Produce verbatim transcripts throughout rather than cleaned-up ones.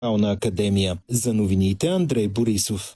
Национална академия. За новините Андрей Борисов.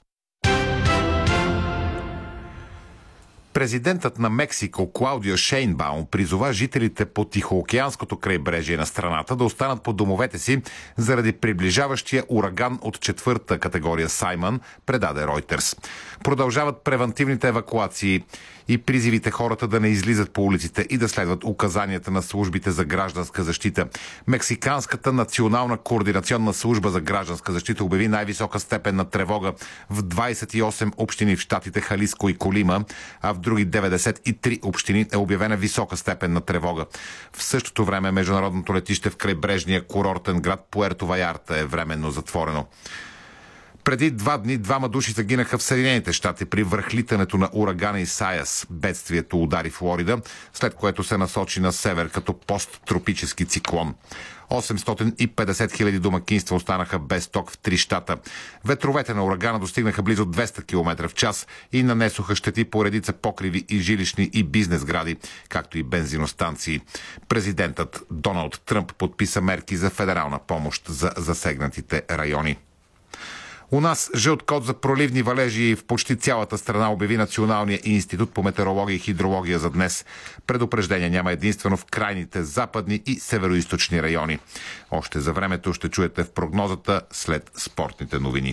Президентът на Мексико Клаудио Шейнбаум призова жителите по Тихоокеанското крайбрежие на страната да останат по домовете си заради приближаващия ураган от четвърта категория Саймън, предаде Ройтерс. Продължават превантивните евакуации и призивите хората да не излизат по улиците и да следват указанията на службите за гражданска защита. Мексиканската национална координационна служба за гражданска защита обяви най-висока степен на тревога в двадесет и осем общини в щатите Халиско и Колима, а в други деветдесет и три общини е обявена висока степен на тревога. В същото време международното летище в крайбрежния курортен град Пуерто Ваярта е временно затворено. Преди два дни двама души загинаха в Съединените щати при връхлитането на урагана Исайас. Бедствието удари Флорида, след което се насочи на север като посттропически циклон. осемстотин и петдесет хиляди домакинства останаха без ток в три щата. Ветровете на урагана достигнаха близо двеста километра в час и нанесоха щети по редица покриви и жилищни и бизнес гради, както и бензиностанции. Президентът Доналд Тръмп подписа мерки за федерална помощ за засегнатите райони. У нас жълт код за проливни валежи в почти цялата страна обяви Националния институт по метеорология и хидрология за днес. Предупреждение няма единствено в крайните западни и североизточни райони. Още за времето ще чуете в прогнозата след спортните новини.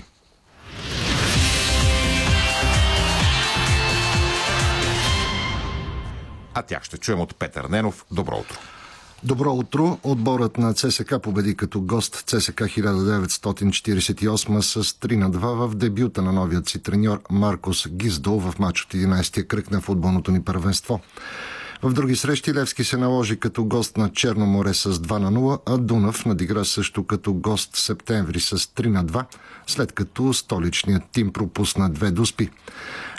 А тях ще чуем от Петър Ненов. Добро утро! Добро утро! Отборът на ЦСКА победи като гост ЦСКА хиляда деветстотин четиридесет и осма с три на два в дебюта на новият си треньор Маркос Гиздол в мач от единадесетия кръг на футболното ни първенство. В други срещи Левски се наложи като гост на Черно море с два на нула, а Дунав надигра също като гост Септември с три на два, след като столичният тим пропусна две дуспи.